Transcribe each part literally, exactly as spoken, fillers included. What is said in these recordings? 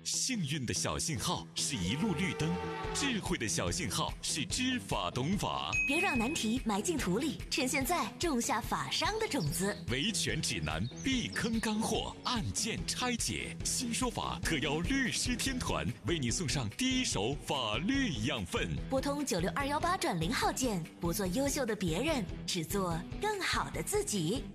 幸运的小信号是一路绿灯，智慧的小信号是知法懂法。 别让难题埋进土里，趁现在种下法商的种子。 维权指南，避坑干货，案件拆解。新说法特邀律师天团为你送上第一手法律养分。 拨通九六二幺八转零号键，不做优秀的别人，只做更好的自己。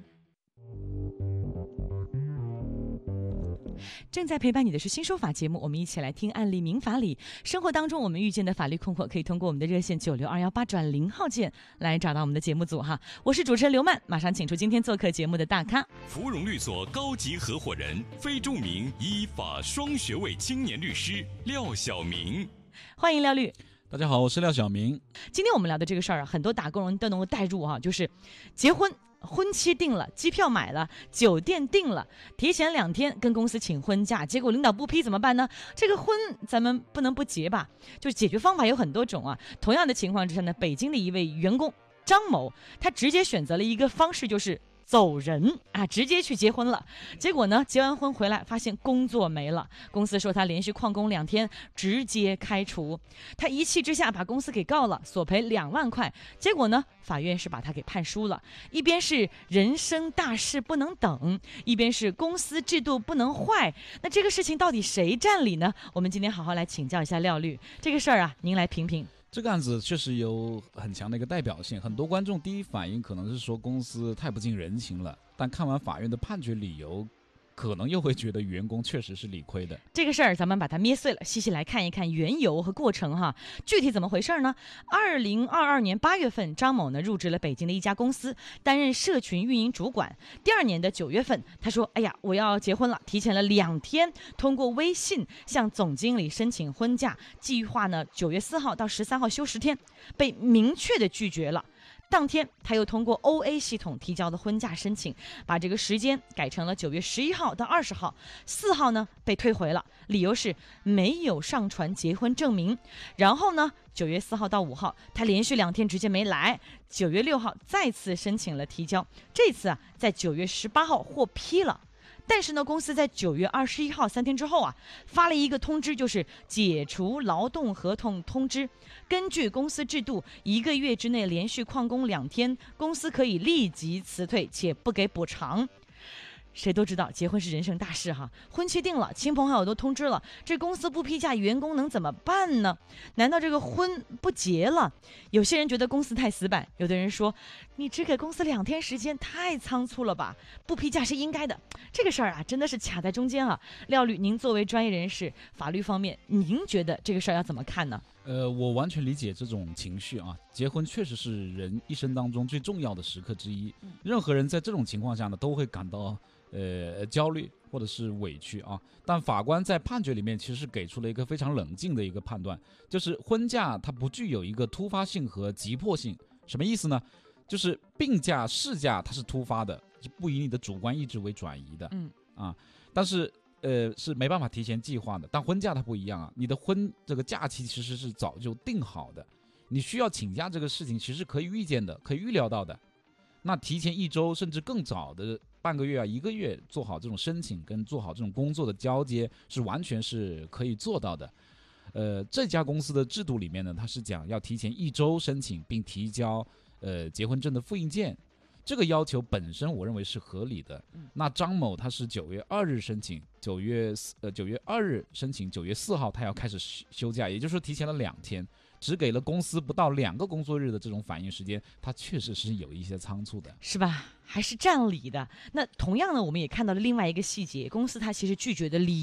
正在陪伴你的是新说法节目，我们一起来听案例民法里生活当中我们遇见的法律困惑，可以通过我们的热线九六二幺八转零号键来找到我们的节目组哈。我是主持人刘曼，马上请出今天做客节目的大咖， 芙蓉律所高级合伙人、非著名依法双学位青年律师廖晓明。 欢迎廖律。 大家好，我是廖晓明。 今天我们聊的这个事儿啊，很多打工人都能够带入哈、啊，就是结婚。婚期定了，机票买了，酒店定了，提前两天跟公司请婚假，结果领导不批怎么办呢？这个婚咱们不能不结吧？就是解决方法有很多种啊。同样的情况之下呢，北京的一位员工张某，他直接选择了一个方式，就是走人啊，直接去结婚了。结果呢，结完婚回来发现工作没了，公司说他连续旷工两天，直接开除。他一气之下把公司给告了，索赔两万块。结果呢，法院是把他给判输了。一边是人生大事不能等，一边是公司制度不能坏。那这个事情到底谁占理呢？我们今天好好来请教一下廖律，这个事儿啊，您来评评。 这个案子确实有很强的一个代表性，很多观众第一反应可能是说公司太不近人情了，但看完法院的判决理由，可能又会觉得员工确实是理亏的。 这个事儿咱们把它捏碎了，细细来看一看缘由和过程哈。具体怎么回事呢？二零二二年八月份，张某呢入职了北京的一家公司，担任社群运营主管。第二年的九月份，他说：“哎呀，我要结婚了，提前了两天，通过微信向总经理申请婚假，计划呢九月四号到十三号休十天，被明确的拒绝了。”当天，他又通过 O A 系统提交的婚假申请，把这个时间改成了九月十一号到二十号，四号呢被退回了，理由是没有上传结婚证明。然后呢，九月四号到五号，他连续两天直接没来，九月六号再次申请了提交，这次啊，在九月十八号获批了。但是呢，公司在九月二十一号三天之后啊，发了一个通知，就是解除劳动合同通知。根据公司制度，一个月之内连续旷工两天，公司可以立即辞退，且不给补偿。谁都知道结婚是人生大事哈，婚期定了，亲朋好友都通知了，这公司不批假，员工能怎么办呢？难道这个婚不结了？有些人觉得公司太死板，有的人说你只给公司两天时间太仓促了吧，不批假是应该的。这个事儿啊，真的是卡在中间啊。廖律，您作为专业人士，法律方面您觉得这个事儿要怎么看呢？ 呃，我完全理解这种情绪啊，结婚确实是人一生当中最重要的时刻之一，任何人在这种情况下呢，都会感到呃焦虑或者是委屈啊。但法官在判决里面其实是给出了一个非常冷静的一个判断，就是婚假它不具有一个突发性和急迫性。什么意思呢？就是病假、事假它是突发的，是不以你的主观意志为转移的，嗯啊，但是呃是没办法提前计划的。但婚假它不一样啊，你的婚这个假期其实是早就定好的，你需要请假这个事情其实可以预见的，可以预料到的。那提前一周甚至更早的半个月啊、一个月做好这种申请跟做好这种工作的交接，是完全是可以做到的。呃，这家公司的制度里面呢，它是讲要提前一周申请并提交呃结婚证的复印件，这个要求本身我认为是合理的。那张某他是九月二日申请，九月呃九月二日申请，九月四号他要开始休假，也就是说提前了两天，只给了公司不到两个工作日的这种反应时间，他确实是有一些仓促的， 是吧？还是占理的。那同样呢，我们也看到了另外一个细节，公司他其实拒绝的理